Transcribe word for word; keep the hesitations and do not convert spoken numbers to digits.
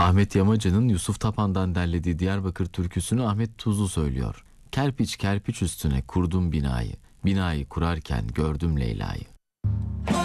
Ahmet Yamacı'nın Yusuf Tapan'dan derlediği Diyarbakır türküsünü Ahmet Tuzlu söylüyor. Kerpiç kerpiç üstüne kurdum binayı, binayı kurarken gördüm Leyla'yı.